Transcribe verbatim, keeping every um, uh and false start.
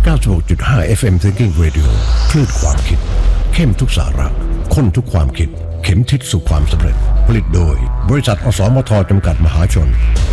เก้าสิบหกจุดห้า เอฟ เอ็ม Thinking Radio คลื่นความคิดเข้มทุกสาระข้นทุกความคิดเข็มทิศสู่ความสำเร็จผลิตโดยบริษัทอสมทจำกัดมหาชน